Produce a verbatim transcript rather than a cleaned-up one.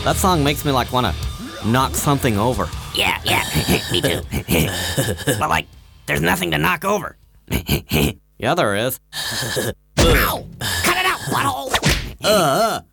That song makes me like wanna knock something over. Yeah, yeah, me too. But like, there's nothing to knock over. Yeah, there is. Ow! Cut it out, butthole! Uh,